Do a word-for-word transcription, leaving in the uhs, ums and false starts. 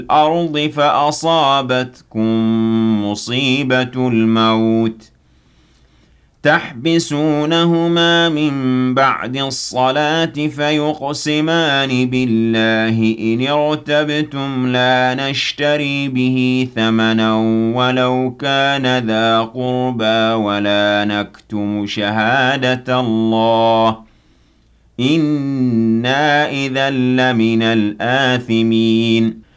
الأرض فأصابتكم مصيبة الموت تحبسونهما من بعد الصلاة فيقسمان بالله إن ارتبتم لا نشتري به ثمنا ولو كان ذا قربى ولا نكتم شهادة الله إنا إذا لمن الآثمين